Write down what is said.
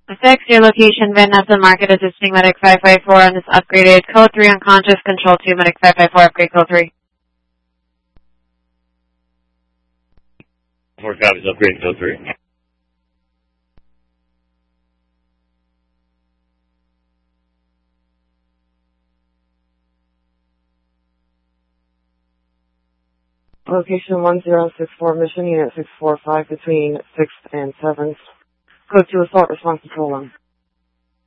6, your location, Van Nussen Market, assisting Medic 554 on this upgraded code 3 unconscious, control 2, Medic 554, upgrade code 3. 4 copies, upgrade code 3. Location 1064, mission unit 645 between 6th and 7th. Code 2 assault response control 1.